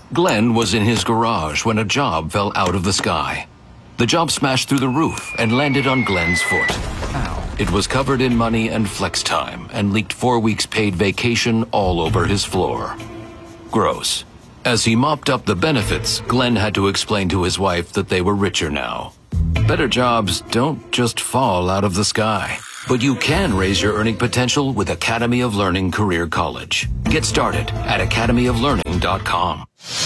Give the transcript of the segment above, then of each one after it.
Glenn was in his garage when a job fell out of the sky. The job smashed through the roof and landed on Glenn's foot. Ow. It was covered in money and flex time and leaked 4 weeks paid vacation all over his floor. Gross. As he mopped up the benefits, Glenn had to explain to his wife that they were richer now. Better jobs don't just fall out of the sky. But you can raise your earning potential with Academy of Learning Career College. Get started at academyoflearning.com.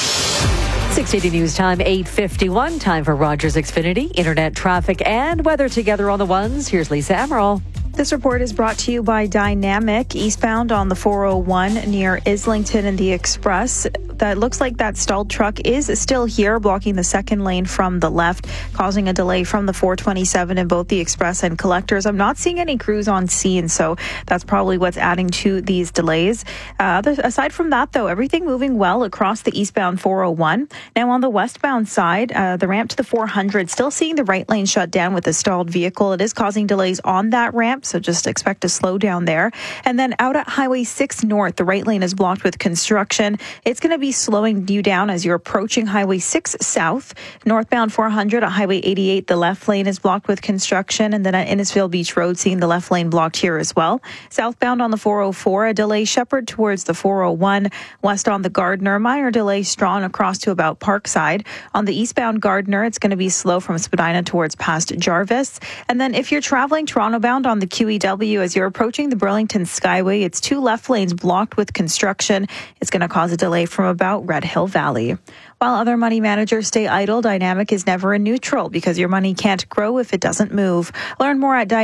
680 News Time, 8:51. Time for Rogers Xfinity. Internet traffic and weather together on the ones. Here's Lisa Emerald. This report is brought to you by Dynamic, eastbound on the 401 near Islington and the Express. That looks like that stalled truck is still here, blocking the second lane from the left, causing a delay from the 427 in both the Express and Collectors. I'm not seeing any crews on scene, so that's probably what's adding to these delays. Aside from that, though, everything moving well across the eastbound 401. Now on the westbound side, the ramp to the 400, still seeing the right lane shut down with a stalled vehicle. It is causing delays on that ramp, so just expect a slowdown there. And then out at Highway 6 North, the right lane is blocked with construction. It's going to be slowing you down as you're approaching Highway 6 South. Northbound 400 at Highway 88, the left lane is blocked with construction. And then at Innisfil Beach Road, seeing the left lane blocked here as well. Southbound on the 404, a delay Shepherd towards the 401. West on the Gardner, minor delay Strawn across to about Parkside. On the eastbound Gardner, it's going to be slow from Spadina towards past Jarvis. And then if you're traveling Toronto bound on the QEW, as you're approaching the Burlington Skyway, it's 2 left lanes blocked with construction. It's going to cause a delay from about Red Hill Valley. While other money managers stay idle, Dynamic is never in neutral because your money can't grow if it doesn't move. Learn more at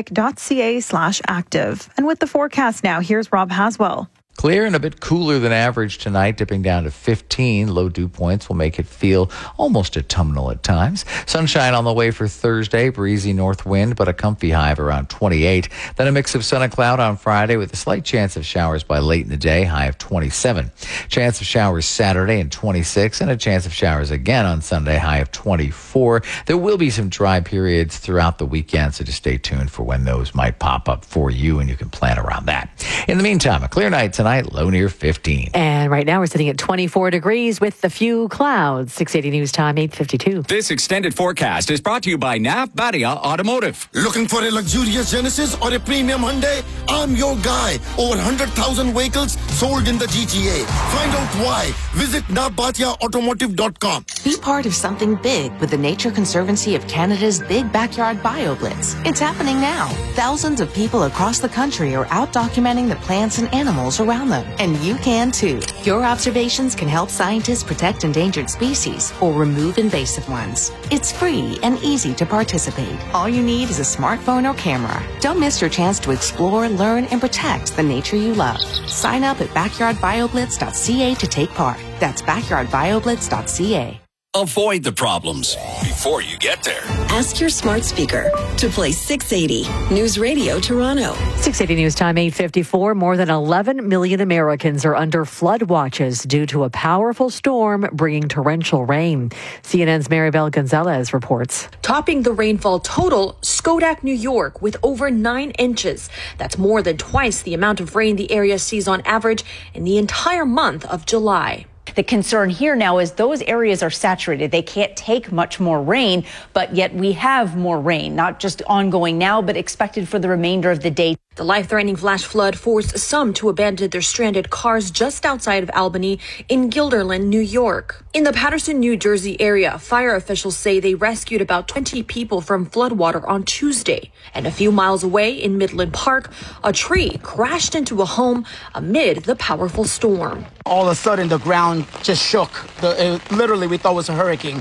dynamic.ca/active. And with the forecast now, here's Rob Haswell. Clear and a bit cooler than average tonight, dipping down to 15. Low dew points will make it feel almost autumnal at times. Sunshine on the way for Thursday, breezy north wind, but a comfy high of around 28. Then a mix of sun and cloud on Friday with a slight chance of showers by late in the day, high of 27. Chance of showers Saturday and 26, and a chance of showers again on Sunday, high of 24. There will be some dry periods throughout the weekend, so just stay tuned for when those might pop up for you, and you can plan around that. In the meantime, a clear night tonight, low near 15. And right now we're sitting at 24 degrees with a few clouds. 680 News Time, 8:52. This extended forecast is brought to you by Nav Badia Automotive. Looking for a luxurious Genesis or a premium Hyundai? I'm your guy. Over 100,000 vehicles sold in the GTA. Find out why. Visit navbatiaautomotive.com. Be part of something big with the Nature Conservancy of Canada's Big Backyard BioBlitz. It's happening now. Thousands of people across the country are out documenting the plants and animals around them. And you can too. Your observations can help scientists protect endangered species or remove invasive ones. It's free and easy to participate. All you need is a smartphone or camera. Don't miss your chance to explore, learn, and protect the nature you love. Sign up at backyardbioblitz.ca to take part. That's backyardbioblitz.ca. Avoid the problems before you get there. Ask your smart speaker to play 680 News Radio Toronto. 680 News Time, 8:54. More than 11 million Americans are under flood watches due to a powerful storm bringing torrential rain. CNN's Maribel Gonzalez reports. Topping the rainfall total, Schodack, New York, with over 9 inches. That's more than twice the amount of rain the area sees on average in the entire month of July. The concern here now is those areas are saturated. They can't take much more rain, but yet we have more rain, not just ongoing now, but expected for the remainder of the day. The life-threatening flash flood forced some to abandon their stranded cars just outside of Albany in Guilderland, New York. In the Paterson, New Jersey area, fire officials say they rescued about 20 people from floodwater on Tuesday. And a few miles away in Midland Park, a tree crashed into a home amid the powerful storm. All of a sudden, the ground just shook. Literally, we thought it was a hurricane.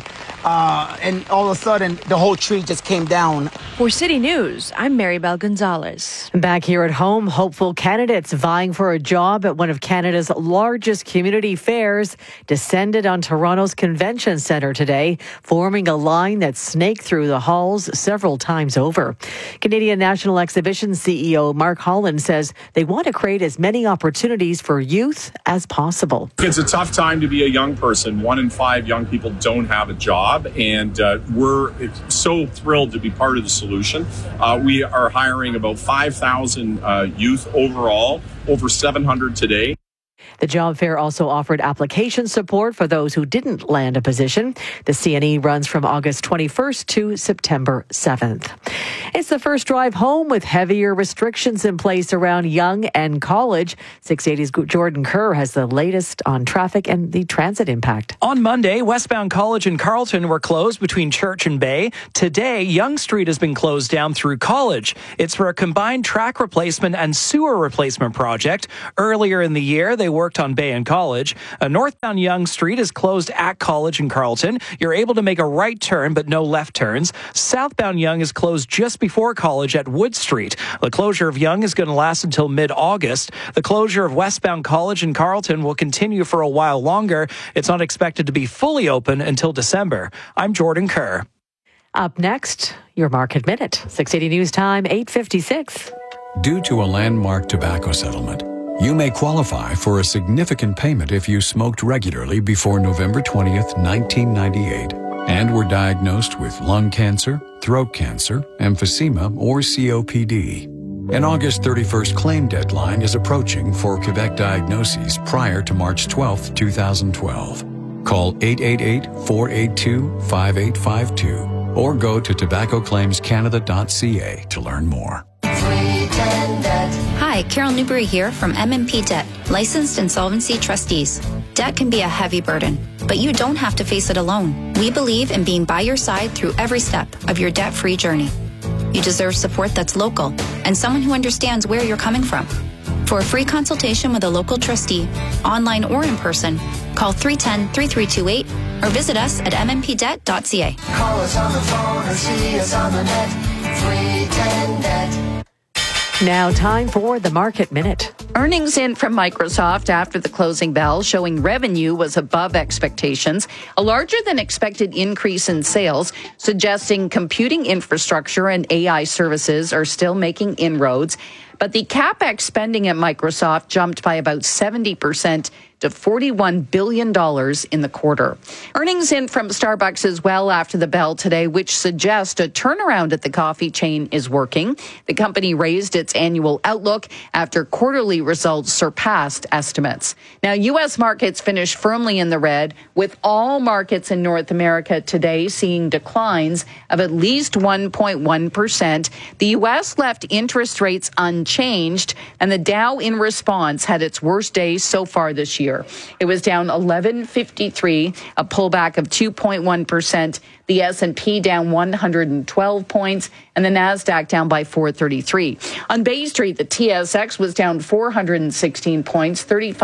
And all of a sudden, the whole tree just came down. For City News, I'm Maribel Gonzalez. Back here at home, hopeful candidates vying for a job at one of Canada's largest community fairs descended on Toronto's Convention Centre today, forming a line that snaked through the halls several times over. Canadian National Exhibition CEO Mark Holland says they want to create as many opportunities for youth as possible. It's a tough time to be a young person. 1 in 5 young people don't have a job, and we're so thrilled to be part of the solution. We are hiring about 5,000 youth overall, over 700 today. The job fair also offered application support for those who didn't land a position. The CNE runs from August 21st to September 7th. It's the first drive home with heavier restrictions in place around Yonge and College. 680's Jordan Kerr has the latest on traffic and the transit impact. On Monday, westbound College and Carleton were closed between Church and Bay. Today, Yonge Street has been closed down through College. It's for a combined track replacement and sewer replacement project. Earlier in the year, they worked on Bay and College. Northbound Yonge Street is closed at College and Carleton. You're able to make a right turn, but no left turns. Southbound Yonge is closed just before College at Wood Street. The closure of Yonge is going to last until mid-August. The closure of westbound College and Carleton will continue for a while longer. It's not expected to be fully open until December. I'm Jordan Kerr. Up next, your Market Minute. 680 News Time, 8:56. Due to a landmark tobacco settlement, you may qualify for a significant payment if you smoked regularly before November 20th, 1998, and were diagnosed with lung cancer, throat cancer, emphysema, or COPD. An August 31st claim deadline is approaching for Quebec diagnoses prior to March 12, 2012. Call 888-482-5852 or go to tobaccoclaimscanada.ca to learn more. Hi, Carol Newberry here from MMP Debt, licensed insolvency trustees. Debt can be a heavy burden, but you don't have to face it alone. We believe in being by your side through every step of your debt-free journey. You deserve support that's local and someone who understands where you're coming from. For a free consultation with a local trustee, online or in person, call 310-3328 or visit us at mmpdebt.ca. Call us on the phone or see us on the net. 310-DEBT. Now time for the Market Minute. Earnings in from Microsoft after the closing bell showing revenue was above expectations. A larger than expected increase in sales, suggesting computing infrastructure and AI services are still making inroads. But the CapEx spending at Microsoft jumped by about 70% to $41 billion in the quarter. Earnings in from Starbucks as well after the bell today, which suggest a turnaround at the coffee chain is working. The company raised its annual outlook after quarterly results surpassed estimates. Now, U.S. markets finished firmly in the red, with all markets in North America today seeing declines of at least 1.1%. The U.S. left interest rates unchanged, and the Dow in response had its worst day so far this year. It was down 1153, a pullback of 2.1%. The S&P down 112 points, and the Nasdaq down by 433. On Bay Street, the TSX was down 416 points,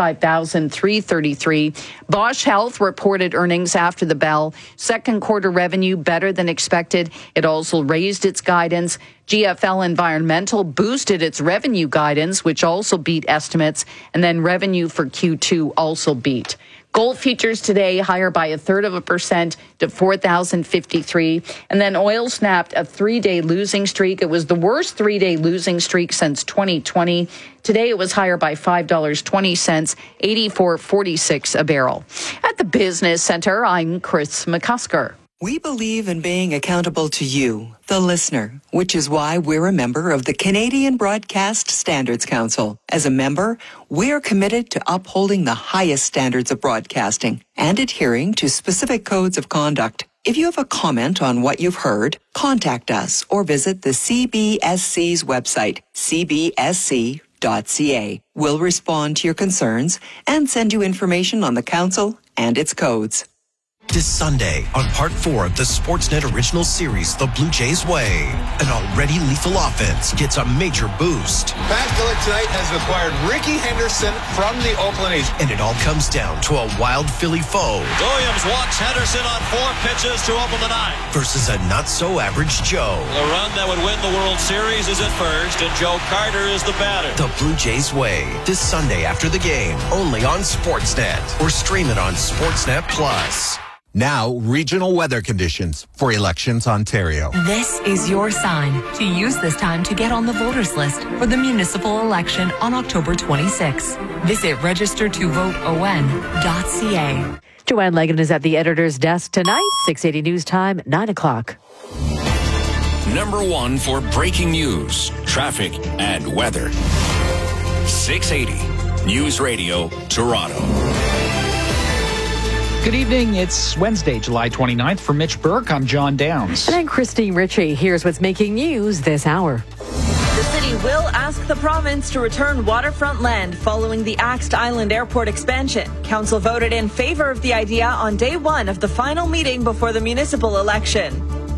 35,333. Bosch Health reported earnings after the bell. Second quarter revenue better than expected. It also raised its guidance. GFL Environmental boosted its revenue guidance, which also beat estimates, and then revenue for Q2 also beat. Gold futures today higher by 0.33% to 4,053. And then oil snapped a 3-day losing streak. It was the worst 3-day losing streak since 2020. Today it was higher by $5.20, 84.46 a barrel. At the Business Center, I'm Chris McCusker. We believe in being accountable to you, the listener, which is why we're a member of the Canadian Broadcast Standards Council. As a member, we're committed to upholding the highest standards of broadcasting and adhering to specific codes of conduct. If you have a comment on what you've heard, contact us or visit the CBSC's website, cbsc.ca. We'll respond to your concerns and send you information on the council and its codes. This Sunday on Part 4 of the Sportsnet original series, The Blue Jays Way, an already lethal offense gets a major boost. Pat Gillick tonight has acquired Ricky Henderson from the Oakland A's. And it all comes down to a wild Philly foe. Williams walks Henderson on 4 pitches to open the 9th. Versus a not-so-average Joe. The run that would win the World Series is at first, and Joe Carter is the batter. The Blue Jays Way, this Sunday after the game, only on Sportsnet. Or stream it on Sportsnet Plus. Now, regional weather conditions for Elections Ontario. This is your sign to use this time to get on the voters list for the municipal election on October 26. Visit registertovoteon.ca. Joanne Legan is at the editor's desk tonight, 680 News Time, 9 o'clock. Number 1 for breaking news, traffic, and weather. 680. News Radio Toronto. Good evening. It's Wednesday, July 29th. For Mitch Burke, I'm John Downs. And I'm Christine Ritchie. Here's what's making news this hour. The city will ask the province to return waterfront land following the Axed Island Airport expansion. Council voted in favor of the idea on day one of the final meeting before the municipal election.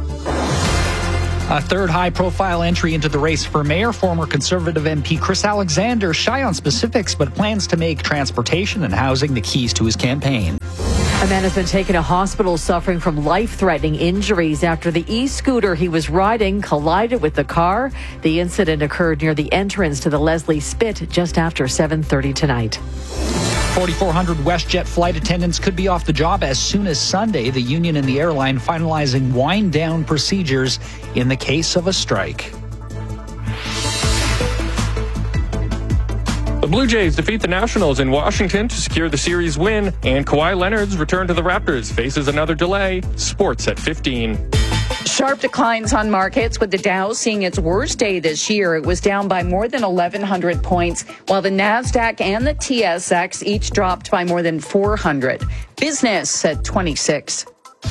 A third high-profile entry into the race for mayor, former Conservative MP Chris Alexander, shy on specifics, but plans to make transportation and housing the keys to his campaign. A man has been taken to hospital suffering from life-threatening injuries after the e-scooter he was riding collided with the car. The incident occurred near the entrance to the Leslie Spit just after 7:30 tonight. 4,400 WestJet flight attendants could be off the job as soon as Sunday. The union and the airline finalizing wind-down procedures in the case of a strike. The Blue Jays defeat the Nationals in Washington to secure the series win, and Kawhi Leonard's return to the Raptors faces another delay. Sports at 15. Sharp declines on markets, with the Dow seeing its worst day this year. It was down by more than 1,100 points, while the NASDAQ and the TSX each dropped by more than 400. Business at 26.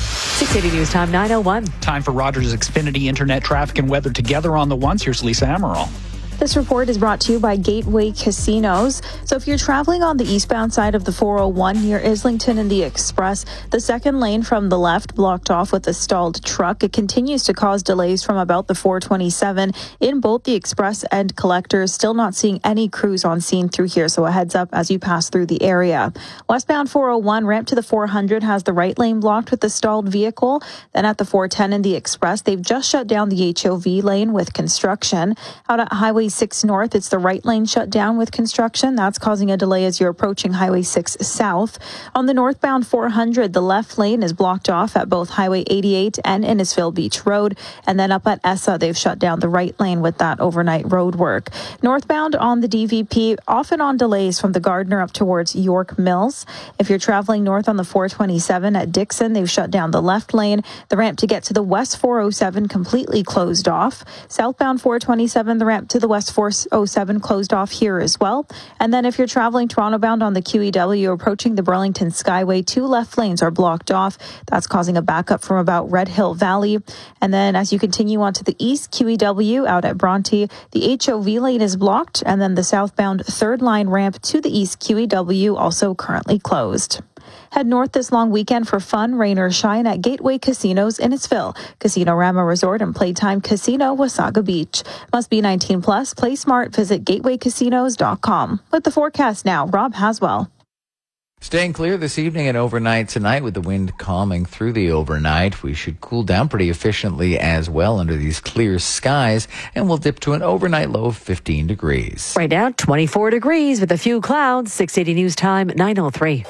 680 News Time, 9:01. Time for Rogers Xfinity Internet traffic and weather together on the ones. Here's Lisa Amaral. This report is brought to you by Gateway Casinos. So if you're traveling on the eastbound side of the 401 near Islington and the Express, the second lane from the left blocked off with a stalled truck. It continues to cause delays from about the 427 in both the Express and Collectors. Still not seeing any crews on scene through here, so a heads up as you pass through the area. Westbound 401 ramp to the 400 has the right lane blocked with the stalled vehicle. Then at the 410 in the Express, they've just shut down the HOV lane with construction. Out at Highway 6 North, it's the right lane shut down with construction. That's causing a delay as you're approaching Highway 6 South. On the northbound 400, the left lane is blocked off at both Highway 88 and Innisfil Beach Road. And then up at ESSA, they've shut down the right lane with that overnight road work. Northbound on the DVP, often on delays from the Gardner up towards York Mills. If you're traveling north on the 427 at Dixon, they've shut down the left lane. The ramp to get to the West 407 completely closed off. Southbound 427, the ramp to the West 407 closed off here as well. And then if you're traveling Toronto bound on the QEW approaching the Burlington Skyway, two left lanes are blocked off. That's causing a backup from about Red Hill Valley. And then as you continue on to the east, QEW out at Bronte, the HOV lane is blocked. And then the southbound third line ramp to the east QEW also currently closed. Head north this long weekend for fun, rain or shine at Gateway Casinos in Innisfil, Casino Rama Resort and Playtime Casino, Wasaga Beach. Must be 18 plus. Play smart. Visit gatewaycasinos.com. With the forecast now, Rob Haswell. Staying clear this evening and overnight tonight with the wind calming through the overnight. We should cool down pretty efficiently as well under these clear skies, and we'll dip to an overnight low of 15 degrees. Right now, 24 degrees with a few clouds. 680 News Time, 9:03.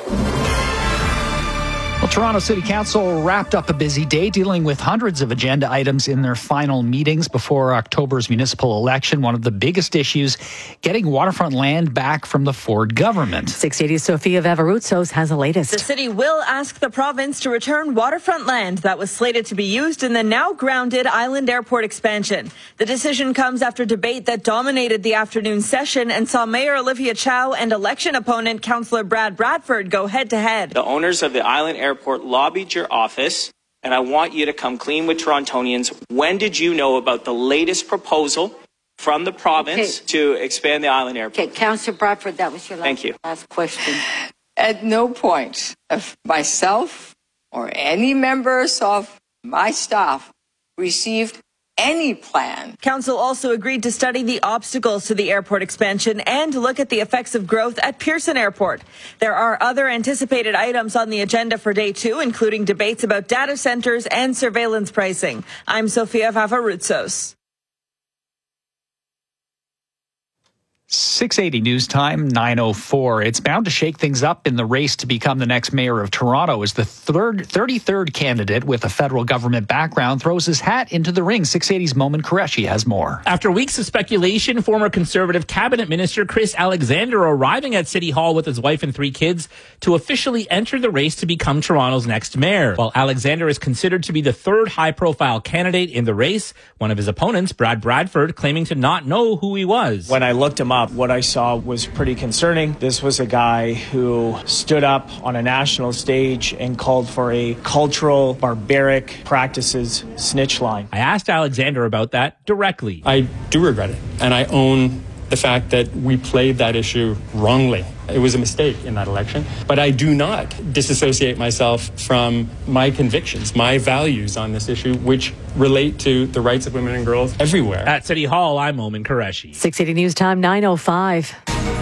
Well, Toronto City Council wrapped up a busy day dealing with hundreds of agenda items in their final meetings before October's municipal election. One of the biggest issues, getting waterfront land back from the Ford government. 680 Sofia Vavarutsos has the latest. The city will ask the province to return waterfront land that was slated to be used in the now grounded Island Airport expansion. The decision comes after debate that dominated the afternoon session and saw Mayor Olivia Chow and election opponent Councillor Brad Bradford go head-to-head. The owners of the Island Airport lobbied your office, and I want you to come clean with Torontonians. When did you know about the latest proposal from the province to expand the Island Airport? Okay, Councillor Bradford, that was your last question. At no point of myself or any members of my staff received any plan. Council also agreed to study the obstacles to the airport expansion and look at the effects of growth at Pearson Airport. There are other anticipated items on the agenda for day two, including debates about data centers and surveillance pricing. I'm Sofia Vavarutsos. 680 News Time, 9:04. It's bound to shake things up in the race to become the next mayor of Toronto as the 33rd candidate with a federal government background throws his hat into the ring. 680's Momin Qureshi has more. After weeks of speculation, former Conservative cabinet minister Chris Alexander arriving at City Hall with his wife and 3 kids to officially enter the race to become Toronto's next mayor. While Alexander is considered to be the third high-profile candidate in the race, one of his opponents, Brad Bradford, claiming to not know who he was. When I looked him up, up. What I saw was pretty concerning. This was a guy who stood up on a national stage and called for a cultural, barbaric practices snitch line. I asked Alexander about that directly. I do regret it, and I own the fact that we played that issue wrongly. It was a mistake in that election, but I do not disassociate myself from my convictions, my values on this issue, which relate to the rights of women and girls everywhere. At City Hall, I'm Oman Qureshi. 680 News Time, 9:05.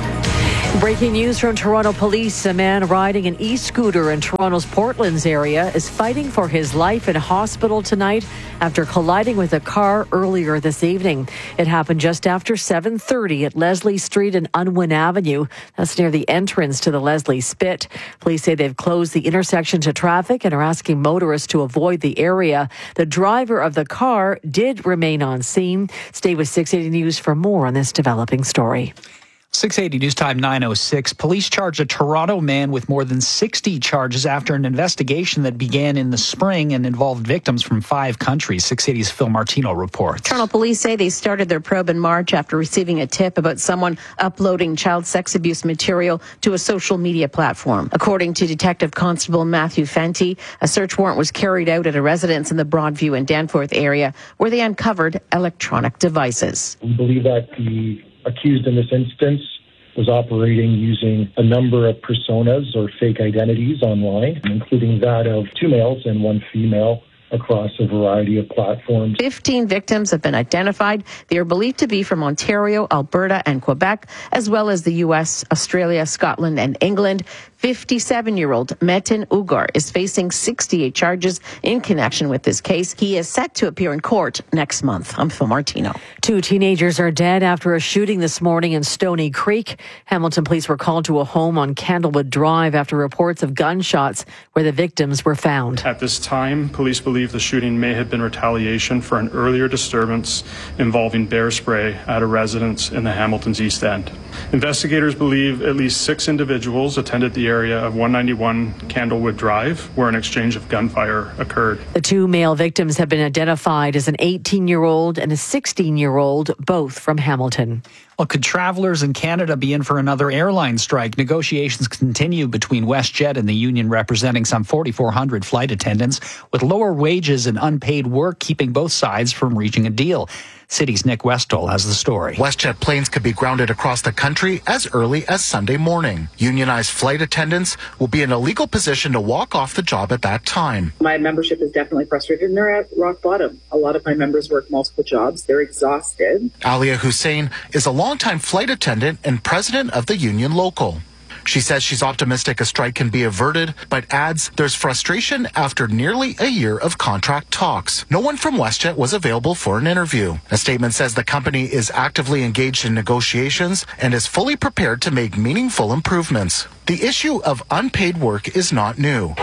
Breaking news from Toronto police. A man riding an e-scooter in Toronto's Portlands area is fighting for his life in hospital tonight after colliding with a car earlier this evening. It happened just after 7:30 at Leslie Street and Unwin Avenue. That's near the entrance to the Leslie Spit. Police say they've closed the intersection to traffic and are asking motorists to avoid the area. The driver of the car did remain on scene. Stay with 680 News for more on this developing story. 680 News Time 9:06. Police charged a Toronto man with more than 60 charges after an investigation that began in the spring and involved victims from 5 countries. 680's Phil Martino reports. Toronto police say they started their probe in March after receiving a tip about someone uploading child sex abuse material to a social media platform. According to Detective Constable Matthew Fenty, a search warrant was carried out at a residence in the Broadview and Danforth area where they uncovered electronic devices. We believe that the accused in this instance was operating using a number of personas or fake identities online, including that of 2 males and 1 female across a variety of platforms. 15 victims have been identified. They are believed to be from Ontario, Alberta, and Quebec, as well as the U.S., Australia, Scotland, and England. 57-year-old Metin Ugar is facing 68 charges in connection with this case. He is set to appear in court next month. I'm Phil Martino. 2 teenagers are dead after a shooting this morning in Stony Creek. Hamilton police were called to a home on Candlewood Drive after reports of gunshots where the victims were found. At this time, police believe the shooting may have been retaliation for an earlier disturbance involving bear spray at a residence in the Hamilton's East End. Investigators believe at least 6 individuals attended the area of 191 Candlewood Drive, where an exchange of gunfire occurred. The 2 male victims have been identified as an 18-year-old and a 16-year-old, both from Hamilton. Well, could travelers in Canada be in for another airline strike? Negotiations continue between WestJet and the union representing some 4,400 flight attendants, with lower wages and unpaid work keeping both sides from reaching a deal. City's Nick Westall has the story. WestJet planes could be grounded across the country as early as Sunday morning. Unionized flight attendants will be in a legal position to walk off the job at that time. My membership is definitely frustrated and they're at rock bottom. A lot of my members work multiple jobs. They're exhausted. Alia Hussein is a longtime flight attendant and president of the union local. She says she's optimistic a strike can be averted, but adds there's frustration after nearly a year of contract talks. No one from WestJet was available for an interview. A statement says the company is actively engaged in negotiations and is fully prepared to make meaningful improvements. The issue of unpaid work is not new.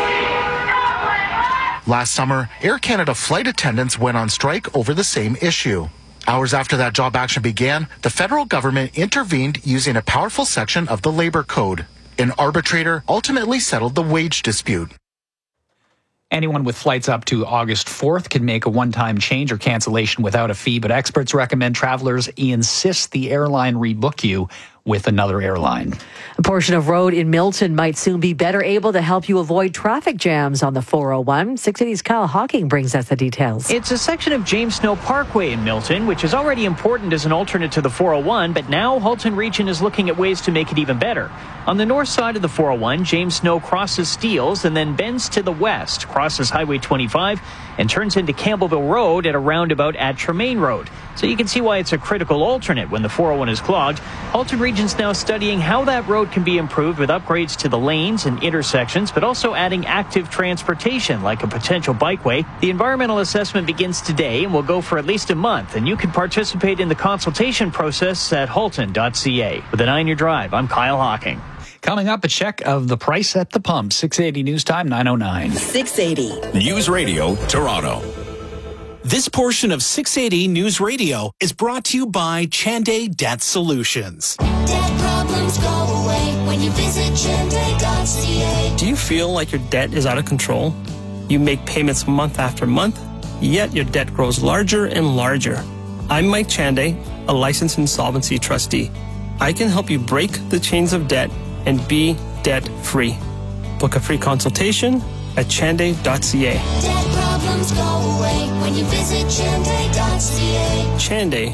Last summer, Air Canada flight attendants went on strike over the same issue. Hours after that job action began, the federal government intervened using a powerful section of the labor code. An arbitrator ultimately settled the wage dispute. Anyone with flights up to August 4th can make a one-time change or cancellation without a fee, but experts recommend travelers insist the airline rebook you with another airline. A portion of road in Milton might soon be better able to help you avoid traffic jams on the 401. 680's Kyle Hawking brings us the details. It's a section of James Snow Parkway in Milton, which is already important as an alternate to the 401, but now Halton Region is looking at ways to make it even better. On the north side of the 401, James Snow crosses Steeles and then bends to the west, crosses Highway 25, and turns into Campbellville Road at a roundabout at Tremaine Road. So you can see why it's a critical alternate when the 401 is clogged. Halton Region's now studying how that road can be improved with upgrades to the lanes and intersections, but also adding active transportation like a potential bikeway. The environmental assessment begins today and will go for at least a month, and you can participate in the consultation process at halton.ca. With a 9-year drive, I'm Kyle Hawking. Coming up, a check of the price at the pump. 680 News Time, 9:09. 680 News Radio, Toronto. This portion of 680 News Radio is brought to you by Chanday Debt Solutions. Debt problems go away when you visit Chanday.ca. Do you feel like your debt is out of control? You make payments month after month, yet your debt grows larger and larger. I'm Mike Chanday, a licensed insolvency trustee. I can help you break the chains of debt and be debt-free. Book a free consultation at chanday.ca. Debt problems go away when you visit chanday.ca. Chanday,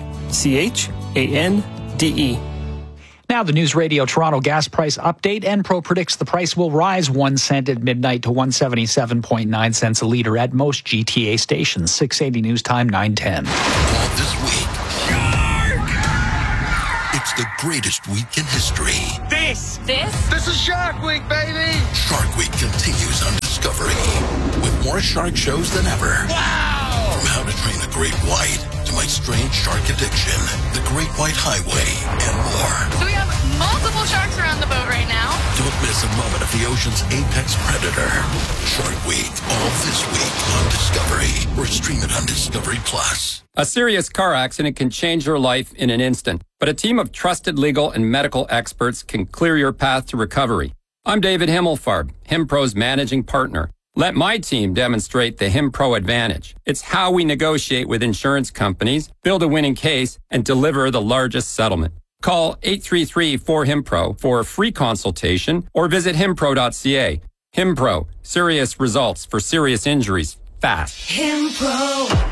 Chande. Now the News Radio Toronto gas price update. Enpro predicts the price will rise 1 cent at midnight to 177.9 cents a litre at most GTA stations. 680 News Time, 9:10. This week, it's the greatest week in history. This is Shark Week, baby! Shark Week continues on Discovery with more shark shows than ever. Wow! From How to Train a Great White to My Strange Shark Addiction, The Great White Highway, and more. So we have multiple sharks around the boat right now. Don't miss a moment of the ocean's apex predator. Shark Week, all this week on Discovery, or stream it on Discovery Plus. A serious car accident can change your life in an instant, but a team of trusted legal and medical experts can clear your path to recovery. I'm David Himmelfarb, HimPro's managing partner. Let my team demonstrate the HimPro advantage. It's how we negotiate with insurance companies, build a winning case, and deliver the largest settlement. Call 833-4HIMPRO for a free consultation or visit himpro.ca. HimPro, serious results for serious injuries, fast. HimPro.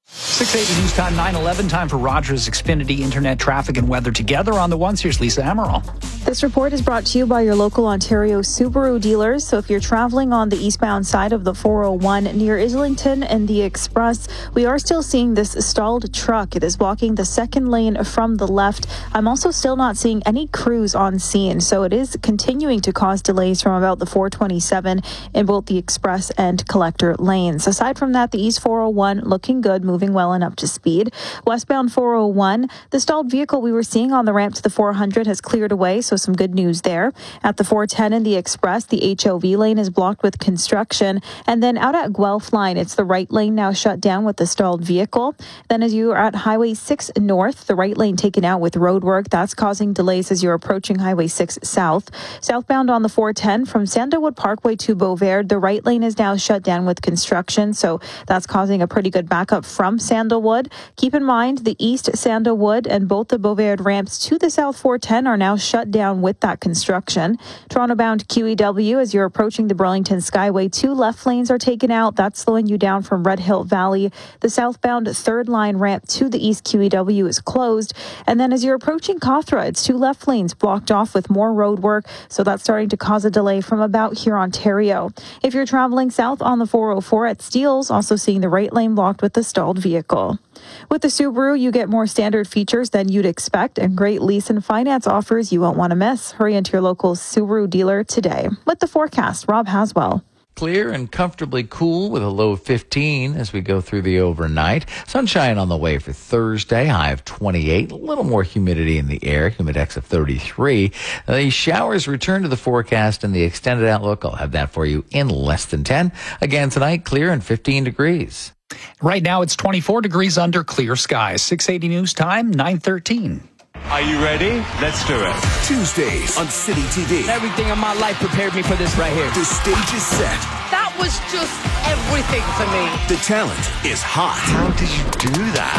680 News Time, 9:11. Time for Rogers Xfinity Internet traffic and weather together on the ones. Here's Lisa Emerald. This report is brought to you by your local Ontario Subaru dealers. So if you're traveling on the eastbound side of the 401 near Islington and the Express, we are still seeing this stalled truck. It is blocking the second lane from the left. I'm also still not seeing any crews on scene. So it is continuing to cause delays from about the 427 in both the Express and Collector lanes. Aside from that, the East 401 looking good, moving well and up to speed. Westbound 401, the stalled vehicle we were seeing on the ramp to the 400 has cleared away, so some good news there. At the 410 and the Express, the HOV lane is blocked with construction. And then out at Guelph line, it's the right lane now shut down with the stalled vehicle. Then as you are at Highway 6 North, the right lane taken out with road work. That's causing delays as you're approaching Highway 6 South. Southbound on the 410 from Sandalwood Parkway to Beauvert, the right lane is now shut down with construction, so that's causing a pretty good backup from Sandalwood. Keep in mind the East Sandalwood and both the Beauvert ramps to the South 410 are now shut down with that construction. Toronto-bound QEW, as you're approaching the Burlington Skyway, 2 left lanes are taken out. That's slowing you down from Red Hill Valley. The southbound third line ramp to the East QEW is closed. And then as you're approaching Cawthra, it's 2 left lanes blocked off with more road work, so that's starting to cause a delay from about here, Ontario. If you're traveling south on the 404 at Steeles, also seeing the right lane blocked with the stalled vehicle. With the Subaru, you get more standard features than you'd expect and great lease and finance offers you won't want to miss. Hurry into your local Subaru dealer today. With the forecast, Rob Haswell. Clear and comfortably cool with a low of 15 as we go through the overnight. Sunshine on the way for Thursday, high of 28. A little more humidity in the air, humidex of 33. The showers return to the forecast and the extended outlook. I'll have that for you in less than 10. Again tonight, clear and 15 degrees. Right now it's 24 degrees under clear skies. 680 News Time, 9:13. Are you ready? Let's do it. Tuesdays on City TV. Everything in my life prepared me for this right here. The stage is set. That was just everything for me. The talent is hot. How did you do that?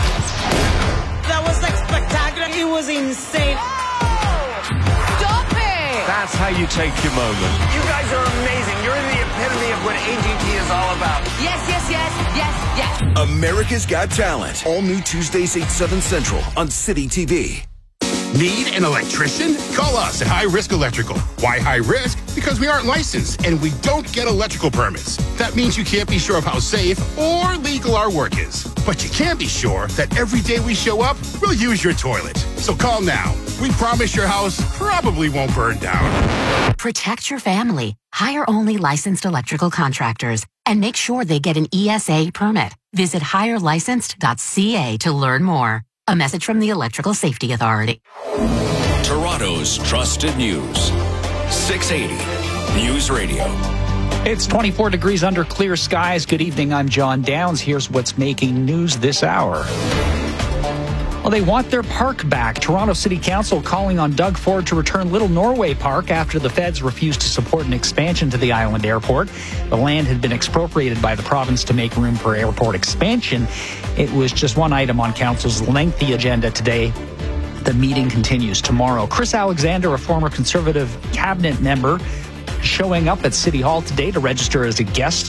That was like spectacular. It was insane. Stop it! That's how you take your moment. You guys are amazing. You're the epitome of what AGT is all about. Yes, yes, yes, yes, yes. America's Got Talent. All new Tuesdays, 8, 7 Central on City TV. Need an electrician? Call us at High Risk Electrical. Why high risk? Because we aren't licensed and we don't get electrical permits. That means you can't be sure of how safe or legal our work is. But you can be sure that every day we show up, we'll use your toilet. So call now. We promise your house probably won't burn down. Protect your family. Hire only licensed electrical contractors and make sure they get an ESA permit. Visit hirelicensed.ca to learn more. A message from the Electrical Safety Authority. Toronto's trusted news. 680 News Radio. It's 24 degrees under clear skies. Good evening, I'm John Downs. Here's what's making news this hour. Well, they want their park back. Toronto City Council calling on Doug Ford to return Little Norway Park after the feds refused to support an expansion to the island airport. The land had been expropriated by the province to make room for airport expansion. It was just one item on Council's lengthy agenda today. The meeting continues tomorrow. Chris Alexander, a former Conservative cabinet member, showing up at City Hall today to register as a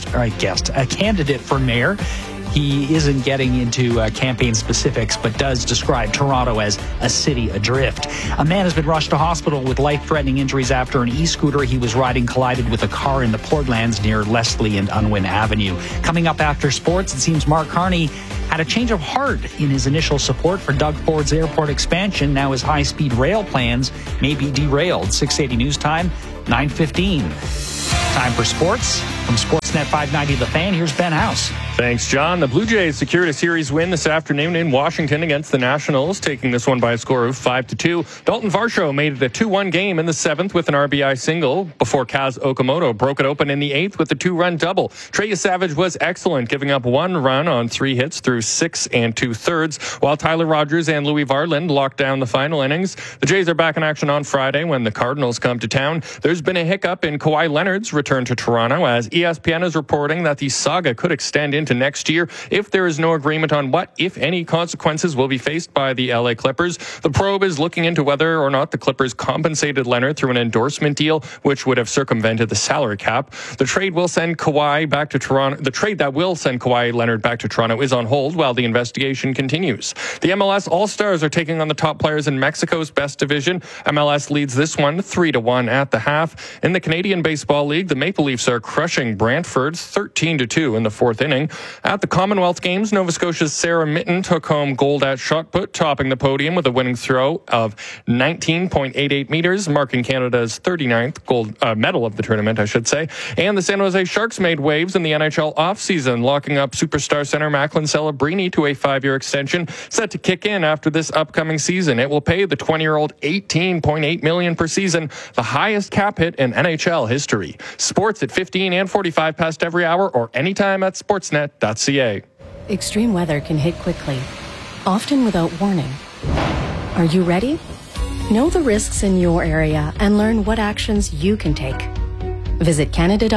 candidate for mayor. He isn't getting into campaign specifics, but does describe Toronto as a city adrift. A man has been rushed to hospital with life-threatening injuries after an e-scooter he was riding collided with a car in the Portlands near Leslie and Unwin Avenue. Coming up after sports, it seems Mark Carney had a change of heart in his initial support for Doug Ford's airport expansion. Now his high-speed rail plans may be derailed. 680 News Time, 9:15. Time for sports. From Sportsnet 590 The Fan, here's Ben House. Thanks, John. The Blue Jays secured a series win this afternoon in Washington against the Nationals, taking this one by a score of 5-2. Dalton Varsho made it a 2-1 game in the 7th with an RBI single before Kaz Okamoto broke it open in the 8th with a 2-run double. Trey Savage was excellent, giving up 1 run on 3 hits through 6 2/3, while Tyler Rogers and Louis Varland locked down the final innings. The Jays are back in action on Friday when the Cardinals come to town. There's been a hiccup in Kawhi Leonard's return to Toronto, as ESPN is reporting that the saga could extend into next year if there is no agreement on what, if any, consequences will be faced by the LA Clippers. The probe is looking into whether or not the Clippers compensated Leonard through an endorsement deal, which would have circumvented the salary cap. The trade will send Kawhi back to Toronto. The trade that will send Kawhi Leonard back to Toronto is on hold while the investigation continues. The MLS All-Stars are taking on the top players in Mexico's best division. MLS leads this one 3-1 at the half. In the Canadian Baseball League, the Maple Leafs are crushing Brantford 13-2 in the 4th inning. At the Commonwealth Games, Nova Scotia's Sarah Mitten took home gold at shot put, topping the podium with a winning throw of 19.88 meters, marking Canada's 39th gold medal of the tournament, I should say. And the San Jose Sharks made waves in the NHL offseason, locking up superstar center Macklin Celebrini to a 5-year extension set to kick in after this upcoming season. It will pay the 20-year-old $18.8 million per season, the highest cap hit in NHL history. Sports at 15 and 45 past every hour or anytime at sportsnet.ca. Extreme weather can hit quickly, often without warning. Are you ready? Know the risks in your area and learn what actions you can take. Visit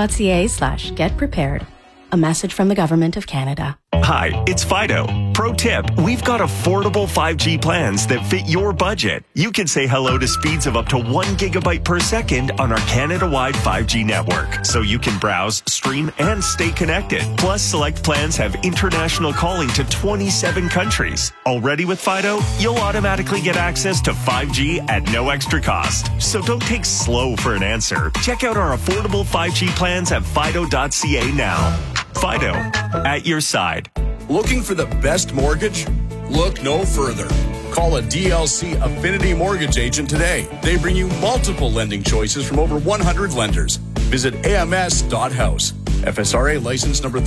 canada.ca/getprepared. A message from the Government of Canada. Hi, it's Fido. Pro tip, we've got affordable 5G plans that fit your budget. You can say hello to speeds of up to 1 gigabyte per second on our Canada-wide 5G network, so you can browse, stream, and stay connected. Plus, select plans have international calling to 27 countries. Already with Fido, you'll automatically get access to 5G at no extra cost. So don't take slow for an answer. Check out our affordable 5G plans at fido.ca now. Fido, at your side. Looking for the best mortgage? Look no further. Call a DLC Affinity Mortgage agent today. They bring you multiple lending choices from over 100 lenders. Visit ams.house. FSRA license number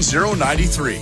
13093.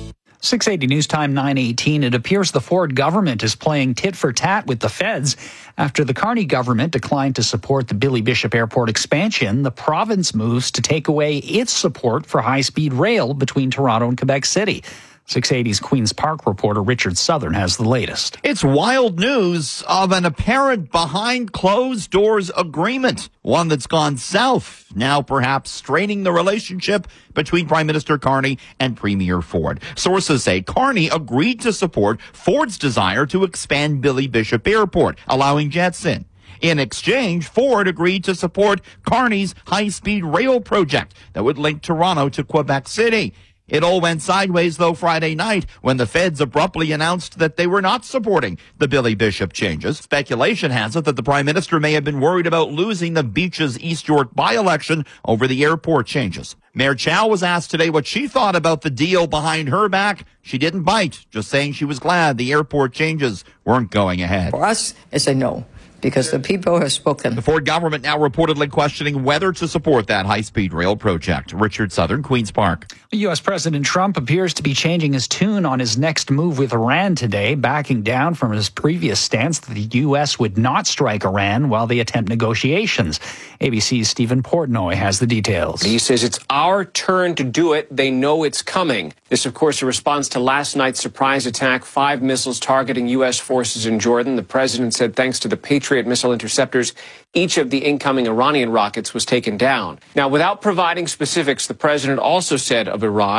680 News Time 9:18. It appears the Ford government is playing tit for tat with the feds. After the Carney government declined to support the Billy Bishop Airport expansion, the province moves to take away its support for high-speed rail between Toronto and Quebec City. 680's Queen's Park reporter Richard Southern has the latest. It's wild news of an apparent behind-closed-doors agreement, one that's gone south, now perhaps straining the relationship between Prime Minister Carney and Premier Ford. Sources say Carney agreed to support Ford's desire to expand Billy Bishop Airport, allowing jets in. In exchange, Ford agreed to support Carney's high-speed rail project that would link Toronto to Quebec City. It all went sideways, though, Friday night when the feds abruptly announced that they were not supporting the Billy Bishop changes. Speculation has it that the Prime Minister may have been worried about losing the Beaches East York by-election over the airport changes. Mayor Chow was asked today what she thought about the deal behind her back. She didn't bite, just saying she was glad the airport changes weren't going ahead. For us, it's a no, because the people have spoken. The Ford government now reportedly questioning whether to support that high-speed rail project. Richard Southern, Queen's Park. U.S. President Trump appears to be changing his tune on his next move with Iran today, backing down from his previous stance that the U.S. would not strike Iran while they attempt negotiations. ABC's Stephen Portnoy has the details. He says it's our turn to do it. They know it's coming. This, of course, a response to last night's surprise attack, 5 missiles targeting U.S. forces in Jordan. The president said thanks to the Patriot missile interceptors, each of the incoming Iranian rockets was taken down. Now, without providing specifics, the president also said of Iran,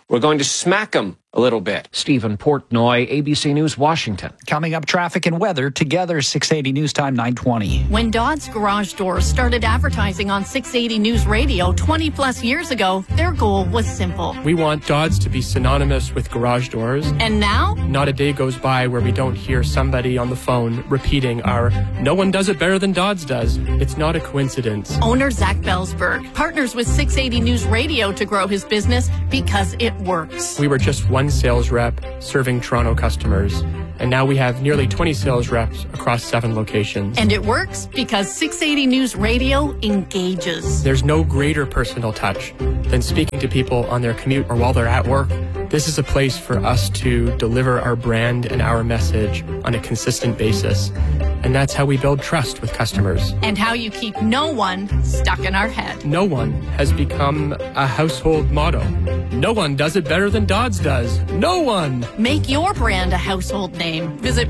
We're going to smack them a little bit. Stephen Portnoy, ABC News, Washington. Coming up, traffic and weather together, 680 News Time 920. When Dodds Garage Doors started advertising on 680 News Radio 20 plus years ago, their goal was simple. We want Dodds to be synonymous with garage doors. And now? Not a day goes by where we don't hear somebody on the phone repeating our "no one does it better than Dodds does." It's not a coincidence. Owner Zach Belsberg partners with 680 News Radio to grow his business because it works. We were just one sales rep serving Toronto customers, and now we have nearly 20 sales reps across 7 locations. And it works because 680 News Radio engages. There's no greater personal touch than speaking to people on their commute or while they're at work. This is a place for us to deliver our brand and our message on a consistent basis. And that's how we build trust with customers. And how you keep no one stuck in our head. No one has become a household motto. No one does it better than Dodds does. No one. Make your brand a household name. Visit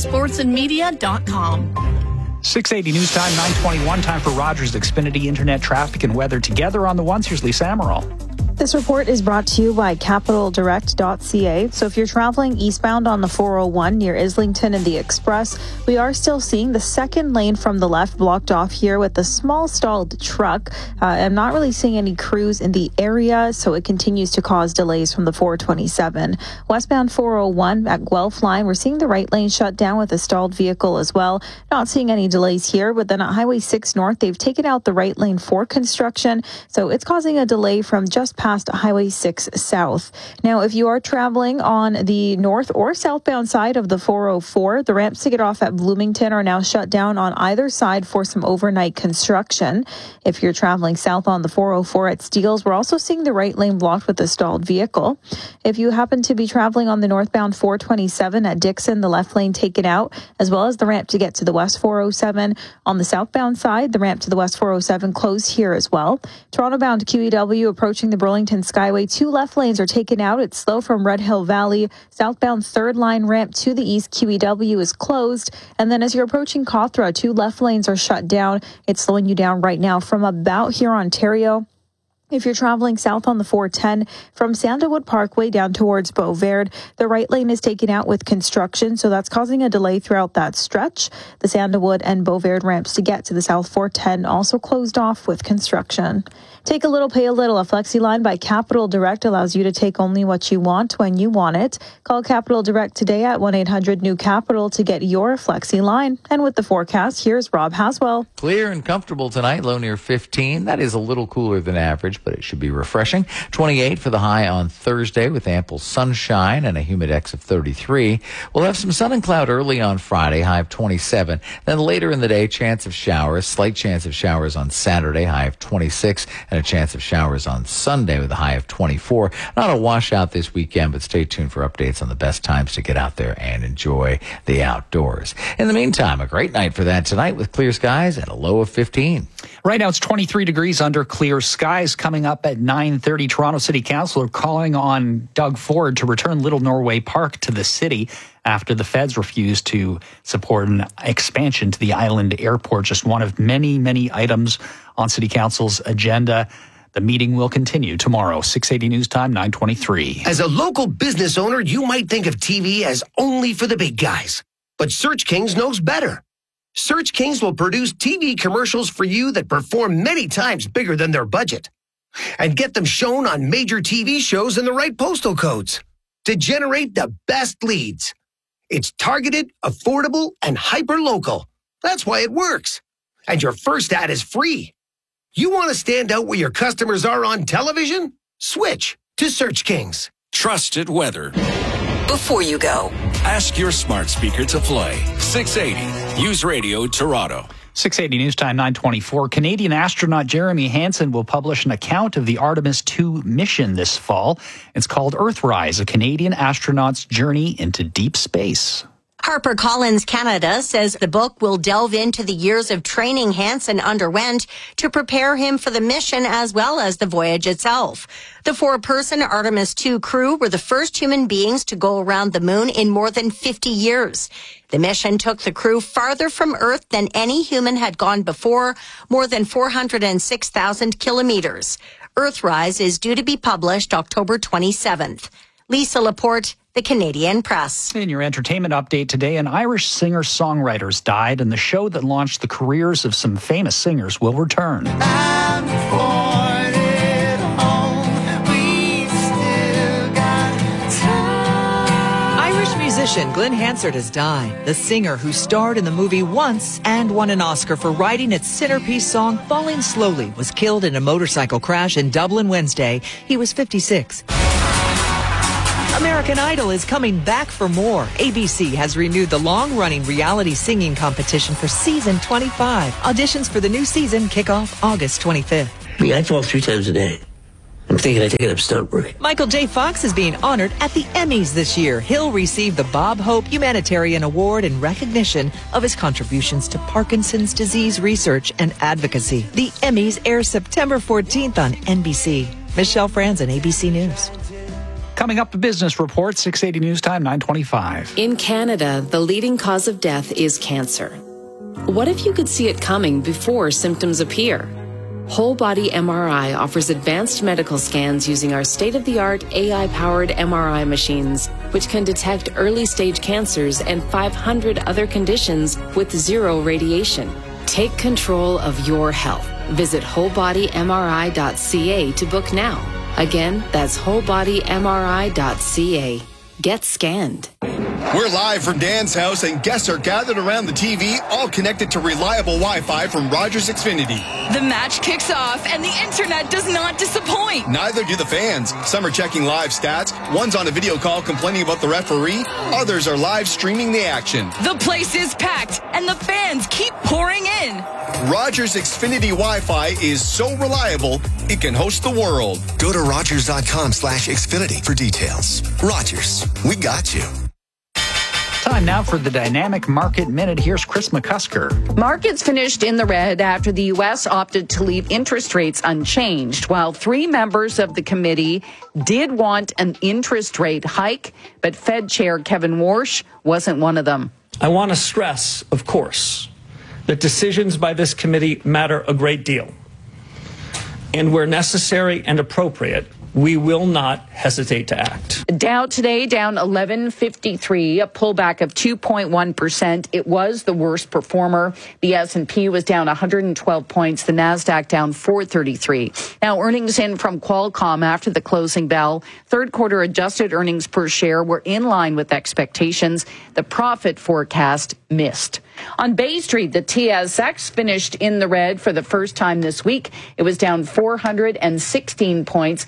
RogersSportsandMedia.com. 680 News Time 921. Time for Rogers Xfinity Internet traffic and weather together on the ones. Here's Lisa Amaral. This report is brought to you by CapitalDirect.ca. So if you're traveling eastbound on the 401 near Islington and the Express, we are still seeing the second lane from the left blocked off here with a small stalled truck. I'm not really seeing any crews in the area, so it continues to cause delays from the 427. Westbound 401 at Guelph Line, we're seeing the right lane shut down with a stalled vehicle as well. Not seeing any delays here, but then at Highway 6 North, they've taken out the right lane for construction, so it's causing a delay from just past Highway 6 South. Now, if you are traveling on the north or southbound side of the 404, the ramps to get off at Bloomington are now shut down on either side for some overnight construction. If you're traveling south on the 404 at Steeles, we're also seeing the right lane blocked with a stalled vehicle. If you happen to be traveling on the northbound 427 at Dixon, the left lane taken out, as well as the ramp to get to the west 407. On the southbound side, the ramp to the west 407 closed here as well. Toronto-bound QEW approaching the Burlington Skyway, 2 left lanes are taken out. It's slow from Red Hill Valley. Southbound third line ramp to the east QEW is closed. And then as you're approaching Cawthra, 2 left lanes are shut down. It's slowing you down right now from about here, Ontario. If you're traveling south on the 410 from Sandalwood Parkway down towards Beauverde, the right lane is taken out with construction, so that's causing a delay throughout that stretch. The Sandalwood and Beauverde ramps to get to the South 410 also closed off with construction. Take a little, pay a little. A Flexi line by Capital Direct allows you to take only what you want when you want it. Call Capital Direct today at 1-800-NEW-CAPITAL to get your Flexi line. And with the forecast, here's Rob Haswell. Clear and comfortable tonight, low near 15. That is a little cooler than average, but it should be refreshing. 28 for the high on Thursday with ample sunshine and a humidex of 33. We'll have some sun and cloud early on Friday, high of 27. Then later in the day, chance of showers, slight chance of showers on Saturday, high of 26. And a chance of showers on Sunday with a high of 24. Not a washout this weekend, but stay tuned for updates on the best times to get out there and enjoy the outdoors. In the meantime, a great night for that tonight with clear skies and a low of 15. Right now, it's 23 degrees under clear skies. Coming up at 9:30, Toronto City Council are calling on Doug Ford to return Little Norway Park to the city after the feds refused to support an expansion to the island airport. Just one of many, many items on City Council's agenda. The meeting will continue tomorrow, 680 News Time, 923. As a local business owner, you might think of TV as only for the big guys. But Search Kings knows better. Search Kings will produce TV commercials for you that perform many times bigger than their budget. And get them shown on major TV shows in the right postal codes to generate the best leads. It's targeted, affordable, and hyper-local. That's why it works. And your first ad is free. You want to stand out where your customers are on television? Switch to Search Kings. Trusted weather. Before you go, Ask your smart speaker to play 680 News Radio Toronto. 680 News Time 924. Canadian astronaut Jeremy Hansen will publish an account of the Artemis II mission this fall. It's called Earthrise, a Canadian astronaut's journey into deep space. HarperCollins Canada says the book will delve into the years of training Hansen underwent to prepare him for the mission as well as the voyage itself. The 4-person Artemis II crew were the first human beings to go around the moon in more than 50 years. The mission took the crew farther from Earth than any human had gone before, more than 406,000 kilometers. Earthrise is due to be published October 27th. Lisa Laporte, The Canadian Press. In your entertainment update today, an Irish singer-songwriter died, and the show that launched the careers of some famous singers will return. Irish musician Glenn Hansard has died. The singer who starred in the movie Once and won an Oscar for writing its centerpiece song Falling Slowly was killed in a motorcycle crash in Dublin Wednesday. He was 56. American Idol is coming back for more. ABC has renewed the long-running reality singing competition for season 25. Auditions for the new season kick off August 25th. I fall 3 times a day. I'm thinking I take it up stunt work. Michael J. Fox is being honored at the Emmys this year. He'll receive the Bob Hope Humanitarian Award in recognition of his contributions to Parkinson's disease research and advocacy. The Emmys air September 14th on NBC. Michelle Franzen, ABC News. Coming up, a business report, 680 News Time, 9:25. In Canada, the leading cause of death is cancer. What if you could see it coming before symptoms appear? Whole Body MRI offers advanced medical scans using our state-of-the-art AI-powered MRI machines, which can detect early-stage cancers and 500 other conditions with zero radiation. Take control of your health. Visit wholebodymri.ca to book now. Again, that's wholebodymri.ca. Get scanned. We're live from Dan's house, and guests are gathered around the TV, all connected to reliable Wi-Fi from Rogers Xfinity. The match kicks off, and the internet does not disappoint. Neither do the fans. Some are checking live stats. One's on a video call complaining about the referee. Others are live streaming the action. The place is packed, and the fans keep pouring in. Rogers Xfinity Wi-Fi is so reliable, it can host the world. Go to Rogers.com/Xfinity for details. Rogers, we got you. Time now for the Dynamic Market Minute. Here's Chris McCusker. Markets finished in the red after the U.S. opted to leave interest rates unchanged, while 3 members of the committee did want an interest rate hike, but Fed Chair Kevin Warsh wasn't one of them. I want to stress, of course, that decisions by this committee matter a great deal. And where necessary and appropriate, we will not hesitate to act. Dow today down 1153, a pullback of 2.1%. It was the worst performer. The S&P was down 112 points. The Nasdaq down 433. Now earnings in from Qualcomm after the closing bell. Third quarter adjusted earnings per share were in line with expectations. The profit forecast missed. On Bay Street, the TSX finished in the red for the first time this week. It was down 416 points,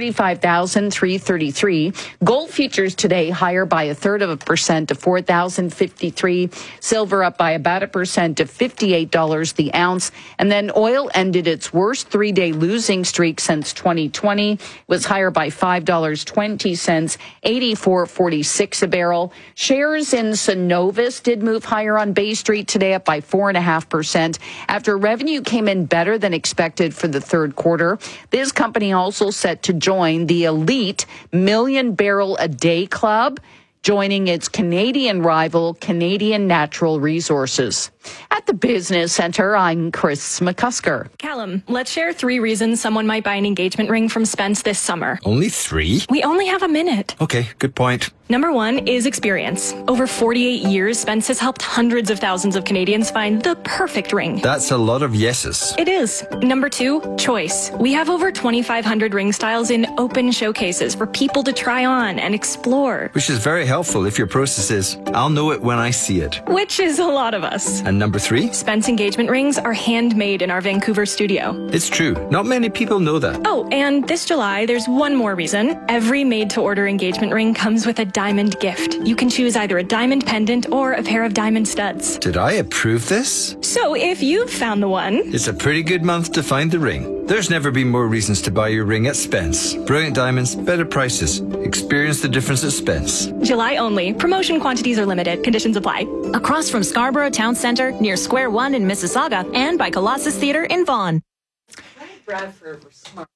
35,333. Gold futures today higher by 0.33% to 4,053. Silver up by about 1% to $58 the ounce. And then oil ended its worst 3-day losing streak since 2020. It was higher by $5.20, 84.46 a barrel. Shares in Synovus did move higher on Bay Street today, up by 4.5% after revenue came in better than expected for the third quarter. This company also set to join the elite million barrel a day club, joining its Canadian rival, Canadian Natural Resources. At the Business Center, I'm Chris McCusker. Callum, let's share 3 reasons someone might buy an engagement ring from Spence this summer. Only 3? We only have a minute. Okay, good point. Number 1 is experience. Over 48 years, Spence has helped hundreds of thousands of Canadians find the perfect ring. That's a lot of yeses. It is. Number 2, choice. We have over 2,500 ring styles in open showcases for people to try on and explore. Which is very helpful if your process is, I'll know it when I see it. Which is a lot of us. And number 3? Spence engagement rings are handmade in our Vancouver studio. It's true. Not many people know that. Oh, and this July, there's one more reason. Every made-to-order engagement ring comes with a diamond gift. You can choose either a diamond pendant or a pair of diamond studs. Did I approve this? So if you've found the one... It's a pretty good month to find the ring. There's never been more reasons to buy your ring at Spence. Brilliant diamonds, better prices. Experience the difference at Spence. July only. Promotion quantities are limited. Conditions apply. Across from Scarborough Town Center, near Square One in Mississauga, and by Colossus Theatre in Vaughan. Bradford were smart.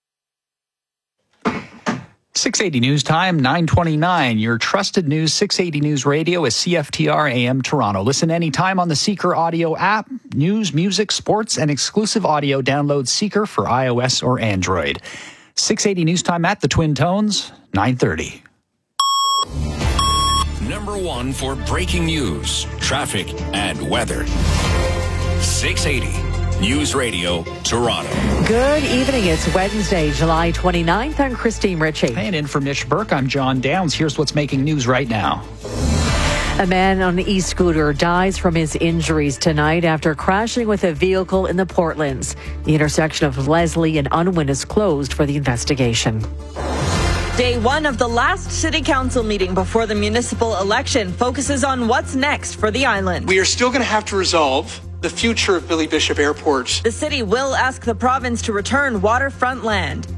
680 News Time, 9:29. Your trusted news, 680 News Radio is CFTR AM Toronto. Listen anytime on the Seeker Audio app. News, music, sports, and exclusive audio. Download Seeker for iOS or Android. 680 News Time at the Twin Tones, 9:30. Number one for breaking news, traffic, and weather. 680 News Radio, Toronto. Good evening. It's Wednesday, July 29th. I'm Christine Ritchie. And in for Mitch Burke, I'm John Downs. Here's what's making news right now. A man on an e-scooter dies from his injuries tonight after crashing with a vehicle in the Portlands. The intersection of Leslie and Unwin is closed for the investigation. Day one of the last City Council meeting before the municipal election focuses on what's next for the island. We are still going to have to resolve the future of Billy Bishop Airport. The city will ask the province to return waterfront land.